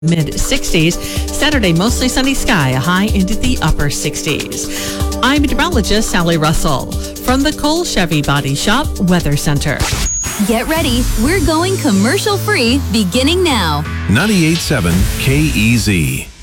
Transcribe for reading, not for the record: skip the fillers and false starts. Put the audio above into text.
mid-60s. Saturday, mostly sunny sky, a high into the upper 60s. I'm meteorologist Sally Russell from the Cole Chevy Body Shop Weather Center. Get ready. We're going commercial free beginning now. 98.7 KEZ.